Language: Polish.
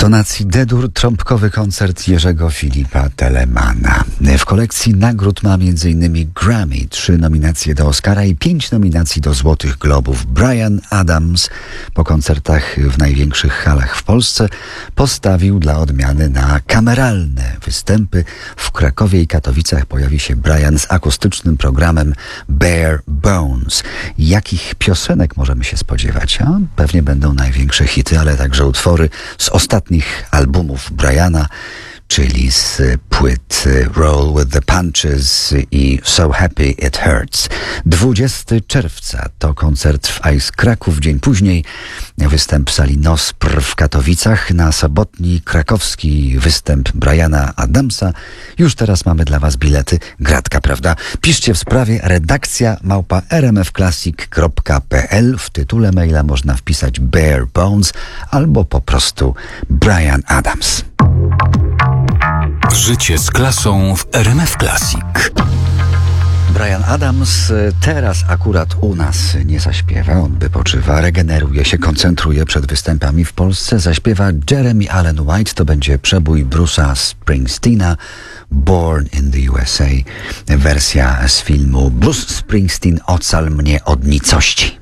tonacji D-dur trąbkowy koncert Jerzego Filipa Telemana. W kolekcji nagród ma m.in. Grammy, 3 nominacje do Oscara i 5 nominacji do Złotych Globów. Bryan Adams po koncertach w największych halach w Polsce postawił dla odmiany na kameralne występy. W Krakowie i Katowicach pojawi się Bryan z akustycznym programem Bare Bones. Jakich piosenek możemy się spodziewać? Pewnie będą największe hity, ale także utwory z ostatnich albumów Bryana, czyli z płyt Roll with the Punches i So Happy It Hurts. 20 czerwca to koncert w Ice Kraków. Dzień później występ w sali Nospr w Katowicach. Na sobotni krakowski występ Bryana Adamsa. Już teraz mamy dla Was bilety. Gratka, prawda? Piszcie w sprawie redakcja@rmfclassic.pl. W tytule maila można wpisać Bare Bones albo po prostu Bryan Adams. Życie z klasą w RMF Classic. Bryan Adams teraz akurat u nas nie zaśpiewa, on wypoczywa, regeneruje się, koncentruje przed występami w Polsce. Zaśpiewa Jeremy Allen White, to będzie przebój Bruce'a Springsteena, Born in the USA, wersja z filmu Bruce Springsteen, Ocal mnie od nicości.